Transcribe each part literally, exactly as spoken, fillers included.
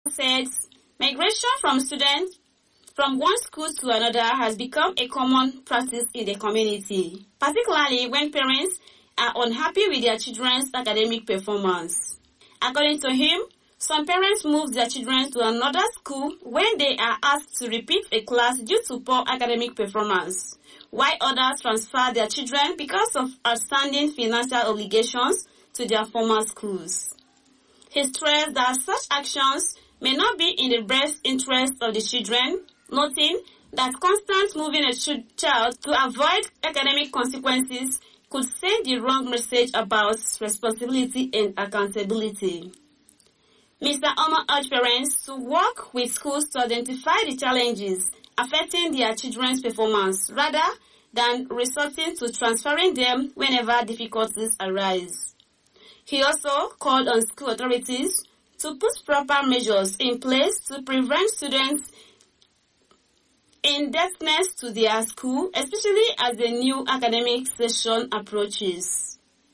said migration from students from one school to another has become a common practice in the community, particularly when parents are unhappy with their children's academic performance. According to him, some parents move their children to another school when they are asked to repeat a class due to poor academic performance, while others transfer their children because of outstanding financial obligations to their former schools. He stressed that such actions may not be in the best interest of the children, noting that constant moving a child to avoid academic consequences could send the wrong message about responsibility and accountability. Mister Omar urged parents to work with schools to identify the challenges affecting their children's performance rather than resorting to transferring them whenever difficulties arise. He also called on school authorities to put proper measures in place to prevent students indebtedness to their school, especially as the new academic session approaches.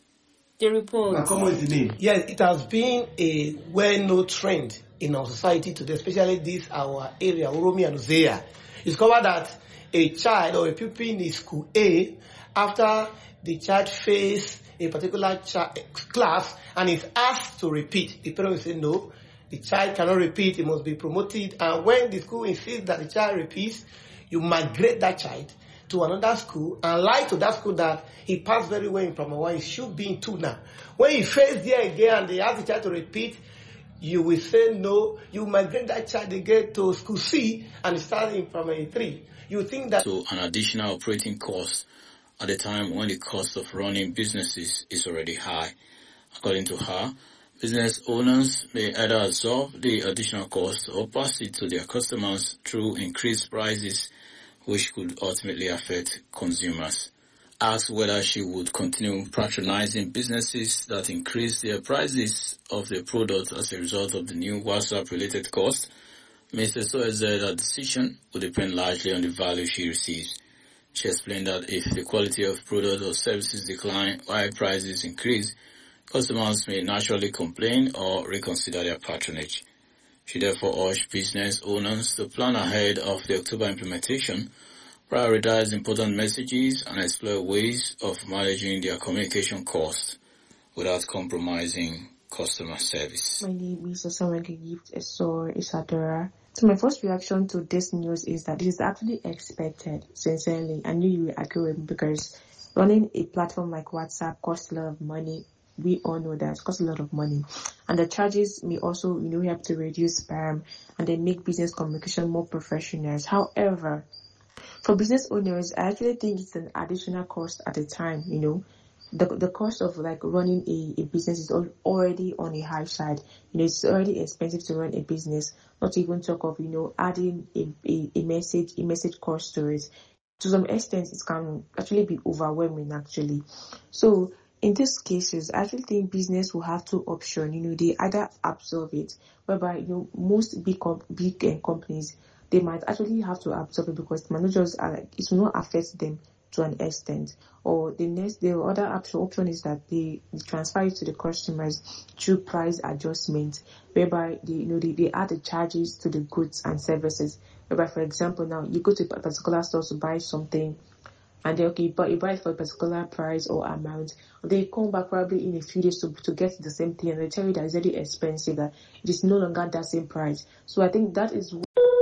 The report. Yes, it has been a well-known trend in our society today, especially this our area, Uromi and Uzea. It's covered that a child or a pupil in school A, after the child fails a particular ch- class and is asked to repeat, the parent will say no, the child cannot repeat, it must be promoted. And when the school insists that the child repeats, you migrate that child to another school and lie to that school that he passed very well in primary one, he should be in two now. When he fails there again and they ask the child to repeat, you will say no, you migrate that child again to school C and start in primary three. You think that... So an additional operating cost at a time when the cost of running businesses is already high. According to her, business owners may either absorb the additional cost or pass it to their customers through increased prices, which could ultimately affect consumers. Asked whether she would continue patronizing businesses that increase their prices of their products as a result of the new WhatsApp-related cost, Mister Soe said her decision would depend largely on the value she receives. She explained that if the quality of products or services decline while prices increase, customers may naturally complain or reconsider their patronage. She therefore urged business owners to plan ahead of the October implementation, prioritize important messages, and explore ways of managing their communication costs without compromising customer service. My name is Osamenge Gift Esor Isadora. So my first reaction to this news is that it is actually expected, sincerely. I knew you would agree with me because running a platform like WhatsApp costs a lot of money. We all know that it costs a lot of money. And the charges may also, you know, we have to reduce spam and then make business communication more professional. However, for business owners, I actually think it's an additional cost at a time, you know. The the cost of like running a, a business is already on a high side. You know, it's already expensive to run a business, not to even talk of, you know, adding a, a, a message, a message cost to it. To some extent, it can actually be overwhelming actually. So, in these cases, I actually think business will have two options. You know, they either absorb it, whereby, you know, most big com- big uh, companies, they might actually have to absorb it because it might not just, uh, it will not affect them to an extent. Or the next, the other option, option is that they, they transfer it to the customers through price adjustment, whereby they, you know, they, they add the charges to the goods and services. Whereby, for example, now you go to a particular store to buy something, and then, okay, but you buy it for a particular price or amount. They come back probably in a few days to, to get the same thing, and they tell you that it's very expensive, that it is no longer that same price. So I think that is...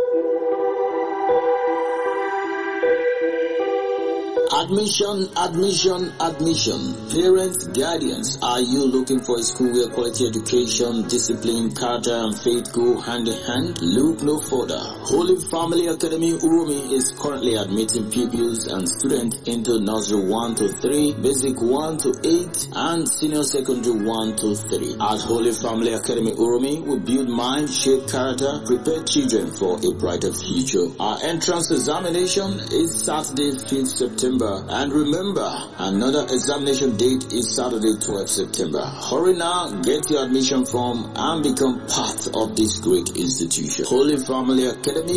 Admission, admission, admission. Parents, guardians, are you looking for a school where quality education, discipline, character, and faith go hand in hand? Look no further. Holy Family Academy Uromi is currently admitting pupils and students into nursery one to three, basic one to eight, and senior secondary one to three. At Holy Family Academy Uromi, we build mind, shape character, prepare children for a brighter future. Our entrance examination is Saturday, fifth September. And remember, another examination date is Saturday, twelfth September. Hurry now, get your admission form and become part of this great institution. Holy Family Academy